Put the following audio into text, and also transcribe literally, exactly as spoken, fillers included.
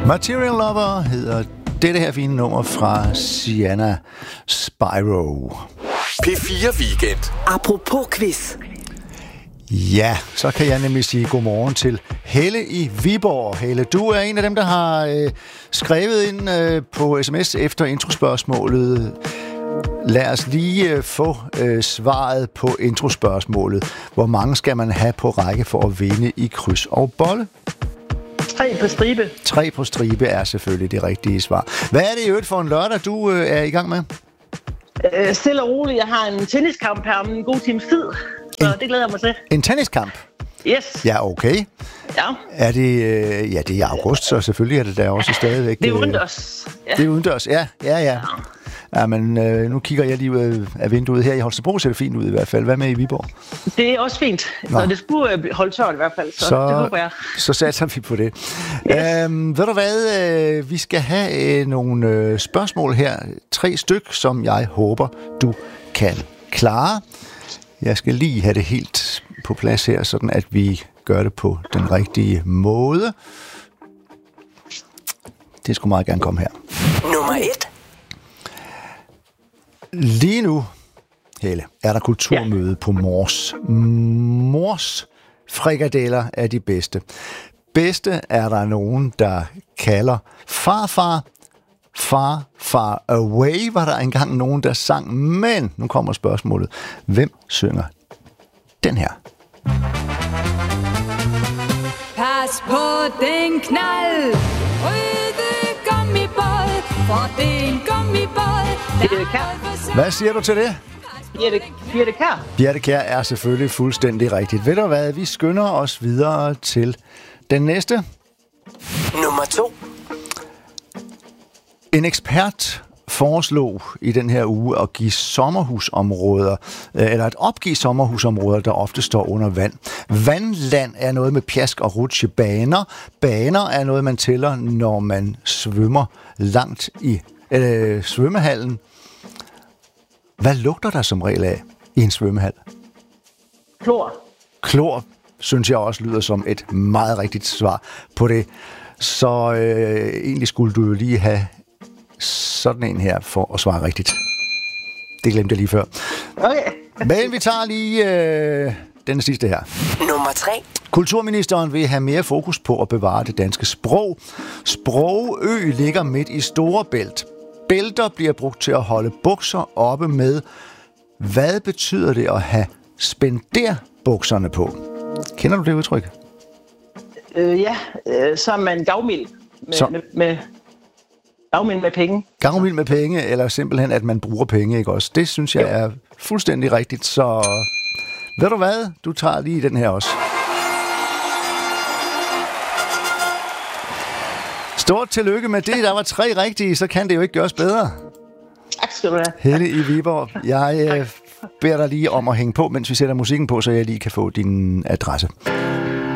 Material Lover hedder dette her fine nummer fra Sienna Spyro. P fire Weekend. Apropos quiz. Ja, så kan jeg nemlig sige godmorgen til Helle i Viborg. Helle, du er en af dem, der har øh, skrevet ind øh, på sms efter introspørgsmålet. Lad os lige øh, få øh, svaret på introspørgsmålet. Hvor mange skal man have på række for at vinde i kryds og bolle? Tre på stribe. Tre på stribe er selvfølgelig det rigtige svar. Hvad er det i øvrigt for en lørdag, du øh, er i gang med? Øh, stille og roligt. Jeg har en tenniskamp her om en god times tid. Så en, det glæder jeg mig til. En tenniskamp? Yes. Ja, okay. Ja. Er det, øh, ja, det er i august, så selvfølgelig er det der også stadigvæk. Det er udendørs. Ja. Det er udendørs, ja, ja, ja. Ja, men øh, nu kigger jeg lige ud af vinduet her i Holstebro, ser det fint ud i hvert fald. Hvad med i Viborg? Det er også fint. Så det skulle holde tørt i hvert fald, så, så det håber jeg. Så satser vi på det. Yes. Øhm, ved du hvad, øh, vi skal have øh, nogle øh, spørgsmål her. Tre styk, som jeg håber, du kan klare. Jeg skal lige have det helt på plads her, sådan at vi gør det på den rigtige måde. Det skulle meget gerne komme her. Nummer et. Lige nu, Helle, er der kulturmøde ja. på Mors. Mors frikadeller er de bedste. Bedste er der nogen, der kalder farfar. Far, far away var der engang nogen, der sang. Men nu kommer spørgsmålet. Hvem synger den her? Pas på den knald, røde gummibåd, for det er en gummibåd. Birthe Kjær. Hvad siger du til det? Birthe, Birthe Kjær. Birthe Kjær er selvfølgelig fuldstændig rigtigt. Ved du hvad, vi skynder os videre til den næste. Nummer to. En ekspert foreslog i den her uge at give sommerhusområder, eller at opgive sommerhusområder, der ofte står under vand. Vandland er noget med pjask og rutsjebaner. Baner er noget, man tæller, når man svømmer langt i øh, svømmehallen. Hvad lugter der som regel af i en svømmehal? Klor. Klor, synes jeg også lyder som et meget rigtigt svar på det. Så øh, egentlig skulle du jo lige have sådan en her for at svare rigtigt. Det glemte jeg lige før. Okay. Men vi tager lige øh, den sidste her. Nummer tre. Kulturministeren vil have mere fokus på at bevare det danske sprog. Sprogø ligger midt i Storebælt. Bælter bliver brugt til at holde bukser oppe med. Hvad betyder det at have spenderbukserne på? Kender du det udtryk? Øh, ja, øh, så er man gavmild med, så... med, med gavmild med penge. Gavmild med penge, eller simpelthen, at man bruger penge, ikke også? Det synes jeg jo. er fuldstændig rigtigt, så ved du hvad? Du tager lige den her også. Stort tillykke med det. Der var tre rigtige, så kan det jo ikke gøres bedre. Tak skal du have. Helle i Viborg, jeg øh, beder dig lige om at hænge på, mens vi sætter musikken på, så jeg lige kan få din adresse.